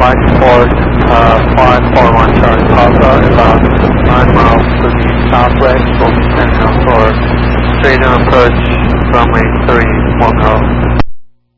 Lightport 541 Charlie Papa, about 9 miles to the southwest, will be sending out for straight on approach runway 310.